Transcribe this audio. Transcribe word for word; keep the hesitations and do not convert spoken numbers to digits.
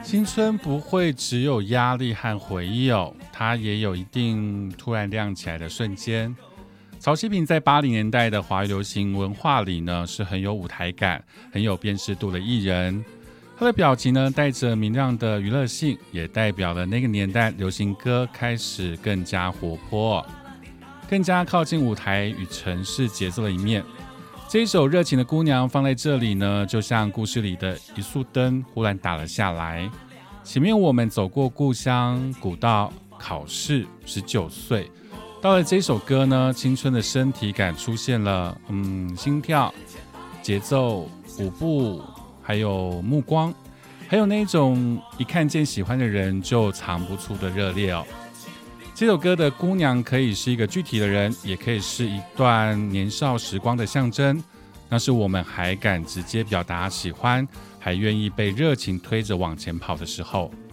青春不会只有压力和回忆哦，它也有一定突然亮起来的瞬间。曹希平在八零年代的华语流行文化里呢，是很有舞台感、很有辨识度的艺人。他的表情呢，带着明亮的娱乐性，也代表了那个年代流行歌开始更加活泼，更加靠近舞台与城市节奏的一面。这一首热情的姑娘放在这里呢，就像故事里的一束灯忽然打了下来。前面我们走过故乡、古道、考试、十九岁，到了这首歌呢，青春的身体感出现了，嗯，心跳、节奏、舞步，还有目光，还有那种一看见喜欢的人就藏不住的热烈哦。这首歌的姑娘可以是一个具体的人，也可以是一段年少时光的象征。那是我们还敢直接表达喜欢，还愿意被热情推着往前跑的时候。